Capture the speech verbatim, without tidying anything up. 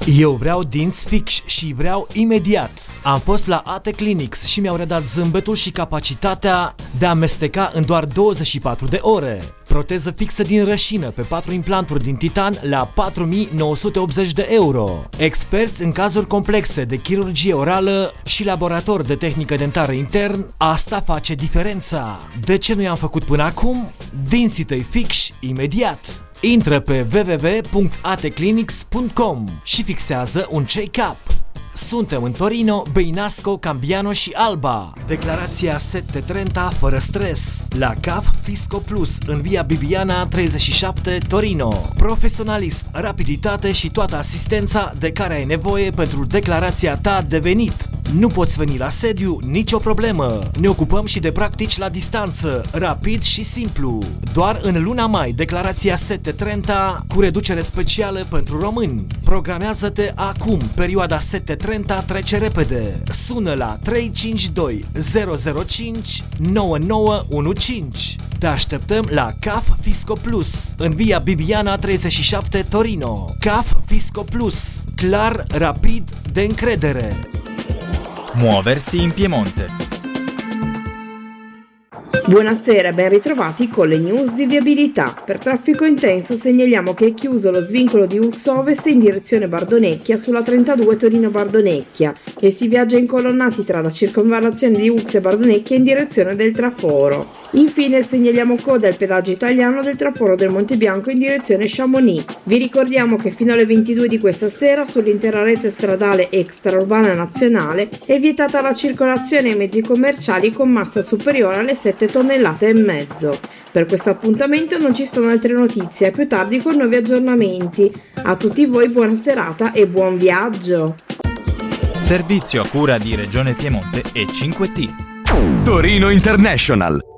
Eu vreau dinți fix și vreau imediat. Am fost la A T Clinics și mi-au redat zâmbetul și capacitatea de a amesteca în doar douăzeci și patru de ore. Proteză fixă din rășină pe patru implanturi din titan la patru mii nouă sute optzeci de euro. Experți în cazuri complexe de chirurgie orală și laborator de tehnică dentară intern, asta face diferența. De ce nu i-am făcut până acum? Dinții tăi fix imediat. Intră pe w w w punct a t clinics punct com și fixează un check-up. Suntem în Torino, Beinasco, Cambiano și Alba. Declarația Sette Trenta fără stres. La C A F Fisco Plus în via Bibiana treizeci și șapte, Torino. Profesionalism, rapiditate și toată asistența de care ai nevoie pentru declarația ta de venit. Nu poți veni la sediu? Nicio problemă! Ne ocupăm și de practici la distanță, rapid și simplu. Doar în luna mai, declarația Sette Trenta cu reducere specială pentru români. Programează-te acum, perioada Sette Trenta trece repede. Sună la trei cinci doi zero zero cinci nouă nouă unu cinci. Te așteptăm la C A F Fisco Plus în via Bibiana treizeci și șapte, Torino. C A F Fisco Plus. Clar, rapid, de încredere. Muoversi in Piemonte. Buonasera, ben ritrovati con le news di viabilità. Per traffico intenso segnaliamo che è chiuso lo svincolo di Ux Ovest in direzione Bardonecchia sulla trentadue Torino-Bardonecchia e si viaggia incolonnati tra la circonvallazione di Ux e Bardonecchia in direzione del traforo. Infine segnaliamo coda al pedaggio italiano del traforo del Monte Bianco in direzione Chamonix. Vi ricordiamo che fino alle ventidue di questa sera sull'intera rete stradale extraurbana nazionale è vietata la circolazione ai mezzi commerciali con massa superiore alle sette tonnellate e mezzo. Per questo appuntamento non ci sono altre notizie, a più tardi con nuovi aggiornamenti. A tutti voi buona serata e buon viaggio! Servizio a cura di Regione Piemonte e cinque T. Torino International.